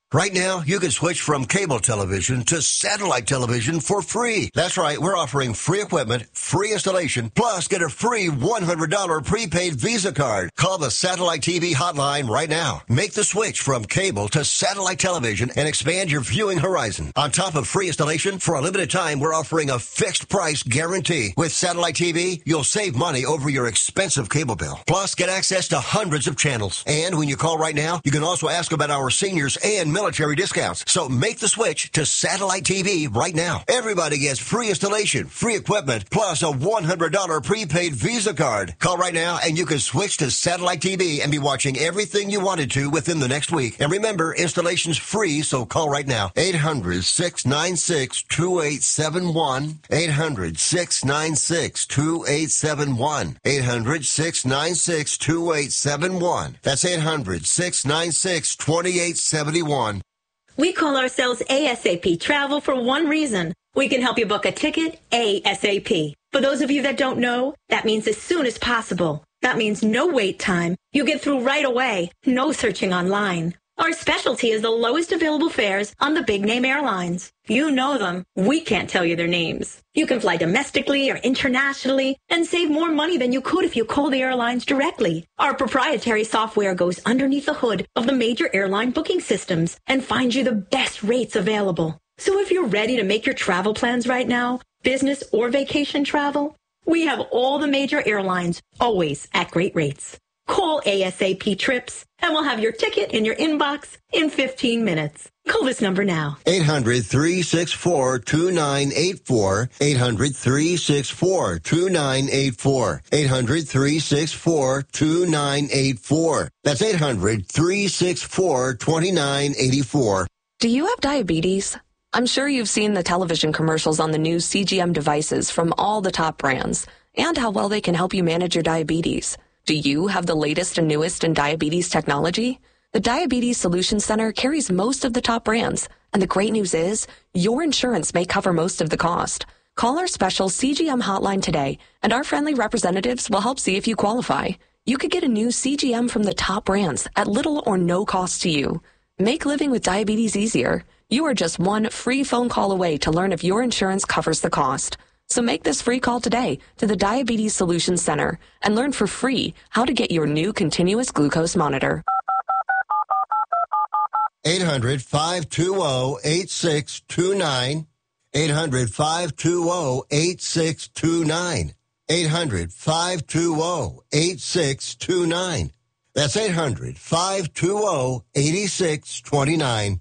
Right now, you can switch from cable television to satellite television for free. That's right. We're offering free equipment, free installation, plus get a free $100 prepaid Visa card. Call the Satellite TV hotline right now. Make the switch from cable to satellite television and expand your viewing horizon. On top of free installation, for a limited time, we're offering a fixed price guarantee. With satellite TV, you'll save money over your expensive cable bill. Plus, get access to hundreds of channels. And when you call right now, you can also ask about our seniors and military discounts. So make the switch to satellite TV right now. Everybody gets free installation, free equipment, plus a $100 prepaid Visa card. Call right now and you can switch to satellite TV and be watching everything you wanted to within the next week. And remember, installation's free, so call right now. 800-696-2871. 800-696-2871. 800-696-2871. That's 800-696-2871. We call ourselves ASAP Travel for one reason. We can help you book a ticket ASAP. For those of you that don't know, that means as soon as possible. That means no wait time. You get through right away. No searching online. Our specialty is the lowest available fares on the big-name airlines. You know them. We can't tell you their names. You can fly domestically or internationally and save more money than you could if you call the airlines directly. Our proprietary software goes underneath the hood of the major airline booking systems and finds you the best rates available. So if you're ready to make your travel plans right now, business or vacation travel, we have all the major airlines, always at great rates. Call ASAP Trips, and we'll have your ticket in your inbox in 15 minutes. Call this number now. 800-364-2984. 800-364-2984. 800-364-2984. That's 800-364-2984. Do you have diabetes? I'm sure you've seen the television commercials on the new CGM devices from all the top brands and how well they can help you manage your diabetes. Do you have the latest and newest in diabetes technology? The Diabetes Solutions Center carries most of the top brands, and the great news is your insurance may cover most of the cost. Call our special CGM hotline today, and our friendly representatives will help see if you qualify. You could get a new CGM from the top brands at little or no cost to you. Make living with diabetes easier. You are just one free phone call away to learn if your insurance covers the cost. So make this free call today to the Diabetes Solutions Center and learn for free how to get your new continuous glucose monitor. 800-520-8629. 800-520-8629. 800-520-8629. That's 800-520-8629.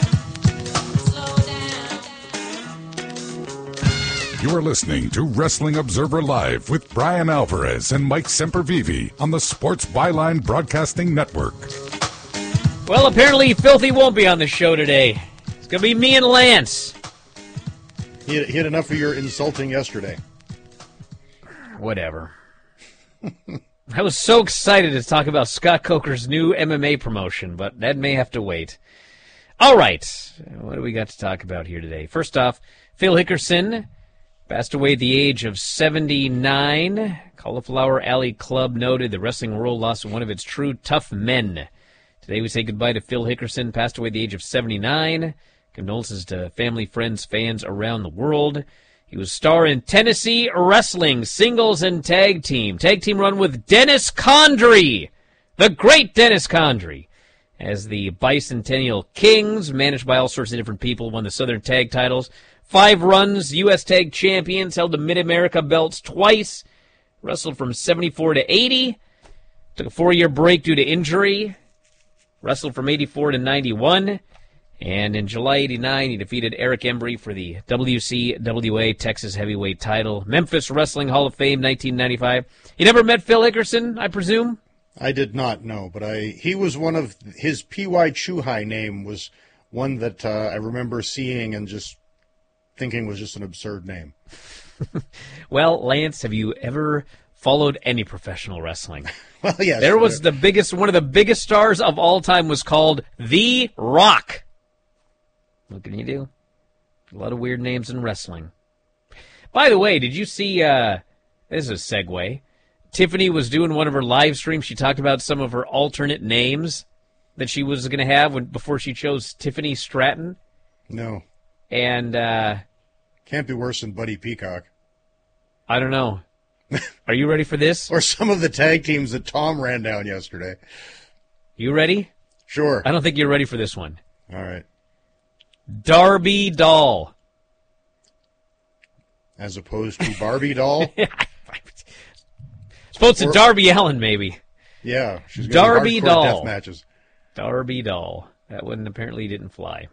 You're listening to Wrestling Observer Live with Brian Alvarez and Mike Sempervive on the Sports Byline Broadcasting Network. Well, apparently Filthy won't be on the show today. It's going to be me and Lance. He had enough of your insulting yesterday. Whatever. I was so excited to talk about Scott Coker's new MMA promotion, but that may have to wait. All right. What do we got to talk about here today? First off, Phil Hickerson passed away at the age of 79. Cauliflower Alley Club noted the wrestling world lost one of its true tough men. Today we say goodbye to Phil Hickerson, passed away at the age of 79. Condolences to family, friends, fans around the world. He was star in Tennessee Wrestling, singles and tag team. Tag team run with Dennis Condrey, the great Dennis Condrey. As the Bicentennial Kings, managed by all sorts of different people, won the Southern Tag titles. 5 runs, U.S. Tag Champions, held the Mid-America belts twice, wrestled from 74 to 80, took a 4-year break due to injury, wrestled from 84 to 91, and in July 89, he defeated Eric Embry for the WCWA Texas Heavyweight title. Memphis Wrestling Hall of Fame, 1995. You never met Phil Hickerson, I presume? I did not, no, but he was one of, his P.Y. Chuhai name was one that I remember seeing and just thinking was just an absurd name. Well, Lance, have you ever followed any professional wrestling? Well, yes. There was one of the biggest stars of all time was called The Rock. What can you do? A lot of weird names in wrestling. By the way, did you see, this is a segue, Tiffany was doing one of her live streams. She talked about some of her alternate names. that she was going to have before she chose Tiffany Stratton? No. And can't be worse than Buddy Peacock. I don't know. Are you ready for this? Or some of the tag teams that Tom ran down yesterday. You ready? Sure. I don't think you're ready for this one. All right. Darby Doll. As opposed to Barbie Doll? Supposed to Darby Allin, maybe. Yeah. She's Darby hardcore Doll. Death matches. Darby Doll. That one apparently didn't fly.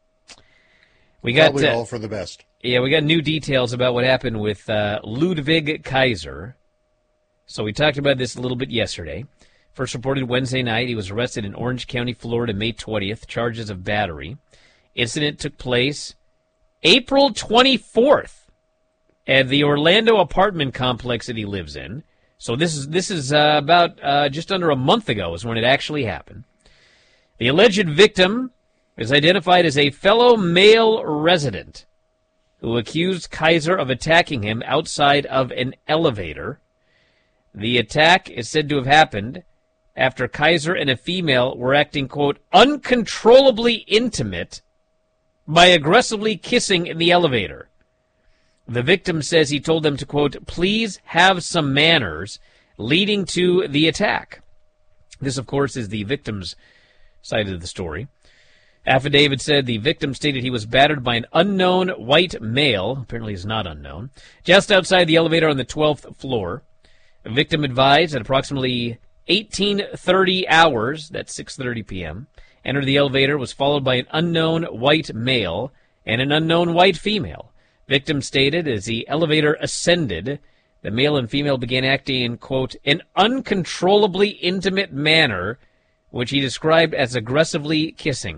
We got Probably all for the best. Yeah, we got new details about what happened with Ludwig Kaiser. So we talked about this a little bit yesterday. First reported Wednesday night, he was arrested in Orange County, Florida, May 20th, charges of battery. Incident took place April 24th at the Orlando apartment complex that he lives in. So this is about just under a month ago is when it actually happened. The alleged victim is identified as a fellow male resident who accused Kaiser of attacking him outside of an elevator. The attack is said to have happened after Kaiser and a female were acting, quote, uncontrollably intimate by aggressively kissing in the elevator. The victim says he told them to, quote, please have some manners, leading to the attack. This, of course, is the victim's side of the story. Affidavit said the victim stated he was battered by an unknown white male, apparently he's not unknown, just outside the elevator on the 12th floor. The victim advised at approximately 18:30 hours, that's 6:30 p.m., entered the elevator, was followed by an unknown white male and an unknown white female. Victim stated as the elevator ascended, the male and female began acting in, quote, an uncontrollably intimate manner, which he described as aggressively kissing.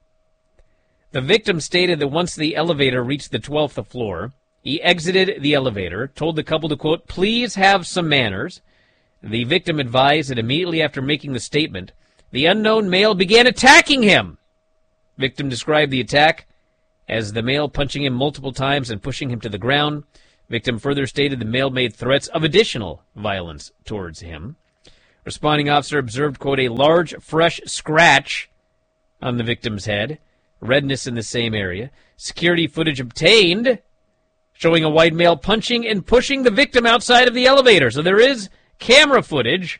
The victim stated that once the elevator reached the 12th floor, he exited the elevator, told the couple to, quote, please have some manners. The victim advised that immediately after making the statement, the unknown male began attacking him. Victim described the attack as the male punching him multiple times and pushing him to the ground. Victim further stated the male made threats of additional violence towards him. Responding officer observed, quote, a large, fresh scratch on the victim's head, redness in the same area. Security footage obtained showing a white male punching and pushing the victim outside of the elevator. So there is camera footage.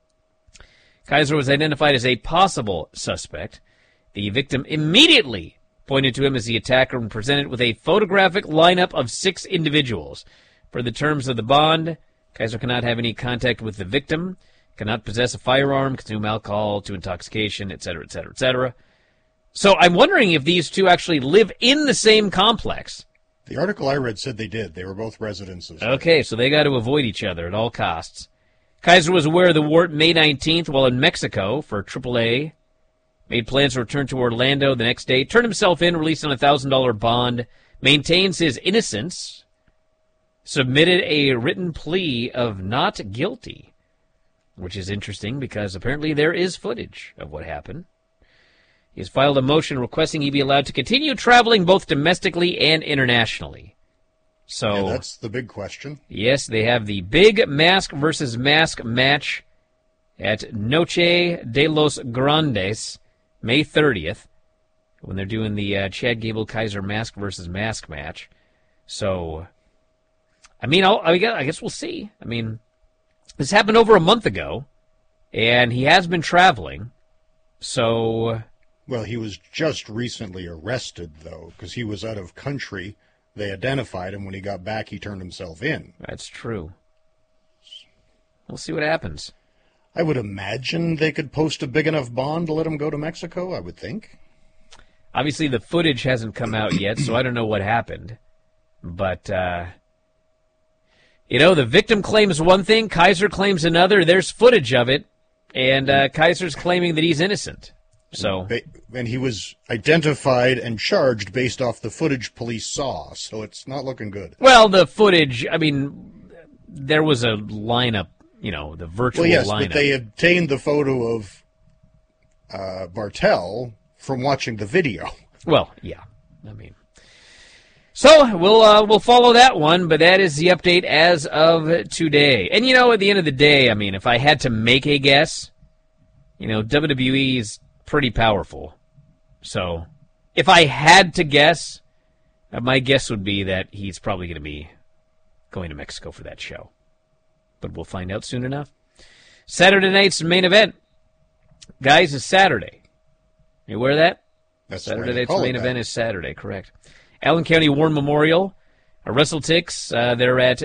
Kaiser was identified as a possible suspect. The victim immediately pointed to him as the attacker and presented with a photographic lineup of 6 individuals. Per the terms of the bond, Kaiser cannot have any contact with the victim, cannot possess a firearm, consume alcohol to intoxication, etc., etc., etc. So I'm wondering if these two actually live in the same complex. The article I read said they did. They were both residences. Okay, so they got to avoid each other at all costs. Kaiser was aware of the warrant May 19th while in Mexico for AAA. Made plans to return to Orlando the next day. Turned himself in, released on a $1,000 bond. Maintains his innocence. Submitted a written plea of not guilty. Which is interesting because apparently there is footage of what happened. He has filed a motion requesting he be allowed to continue traveling both domestically and internationally. So yeah, that's the big question. Yes, they have the big mask versus mask match at Noche de los Grandes, May 30th, when they're doing the Chad Gable Kaiser mask versus mask match. So, I mean, I guess we'll see. I mean, this happened over a month ago, and he has been traveling. So, well, he was just recently arrested, though, because he was out of country. They identified him. When he got back, he turned himself in. That's true. We'll see what happens. I would imagine they could post a big enough bond to let him go to Mexico, I would think. Obviously, the footage hasn't come out yet, so I don't know what happened. But, the victim claims one thing, Kaiser claims another. There's footage of it, and Kaiser's claiming that he's innocent. So, and he was identified and charged based off the footage police saw, so it's not looking good. Well, the footage, I mean, there was a lineup, the virtual lineup. Well, yes, but they obtained the photo of Bartel from watching the video. Well, yeah, I mean. So, we'll follow that one, but that is the update as of today. And, at the end of the day, I mean, if I had to make a guess, WWE's pretty powerful. So, if I had to guess, my guess would be that he's probably going to be going to Mexico for that show. But we'll find out soon enough. Saturday night's main event. Guys, is Saturday. You aware of that? That's Saturday night's main event is Saturday, correct. Allen County War Memorial. WrestleTix, they're at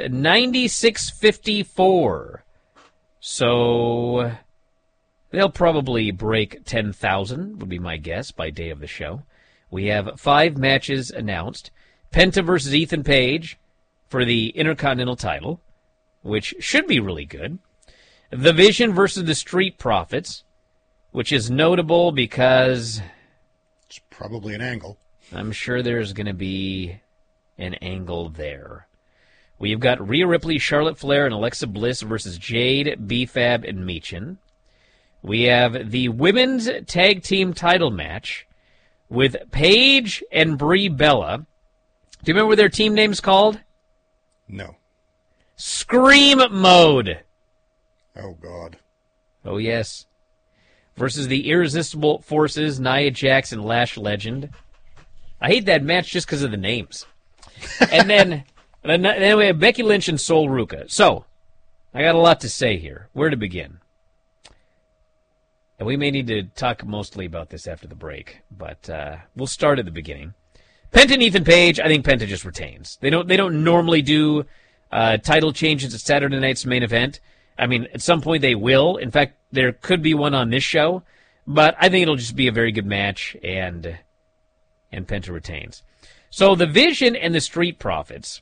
96.54. So they'll probably break 10,000, would be my guess, by day of the show. We have 5 matches announced. Penta versus Ethan Page for the Intercontinental title, which should be really good. The Vision versus the Street Profits, which is notable because it's probably an angle. I'm sure there's going to be an angle there. We've got Rhea Ripley, Charlotte Flair, and Alexa Bliss versus Jade, B-Fab, and Michin. We have the Women's Tag Team title match with Paige and Brie Bella. Do you remember what their team name's called? No. Scream Mode. Oh, God. Oh, yes. Versus the Irresistible Forces, Nia Jax and Lash Legend. I hate that match just because of the names. And then we have Becky Lynch and Sol Ruca. So, I got a lot to say here. Where to begin? And we may need to talk mostly about this after the break, but we'll start at the beginning. Penta and Ethan Page, I think Penta just retains. They don't normally do title changes at Saturday night's main event. I mean, at some point they will. In fact, there could be one on this show, but I think it'll just be a very good match, and Penta retains. So the Vision and the Street Profits.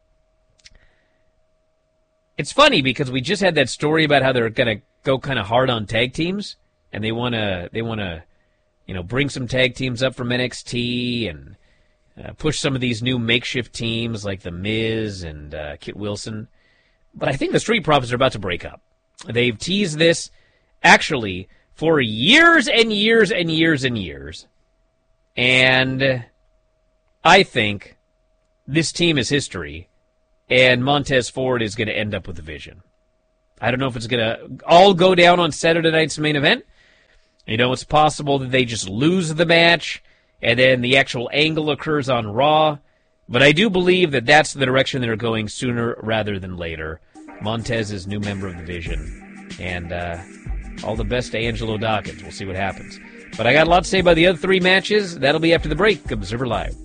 It's funny because we just had that story about how they're going to go kind of hard on tag teams, and they want to, bring some tag teams up from NXT and push some of these new makeshift teams like The Miz and Kit Wilson. But I think the Street Profits are about to break up. They've teased this actually for years and years and years and years. And I think this team is history, and Montez Ford is going to end up with the Vision. I don't know if it's going to all go down on Saturday night's main event. It's possible that they just lose the match, and then the actual angle occurs on Raw. But I do believe that that's the direction they're going sooner rather than later. Montez is new member of the Vision, and all the best to Angelo Dawkins. We'll see what happens. But I got a lot to say about the other 3 matches. That'll be after the break. Observer Live.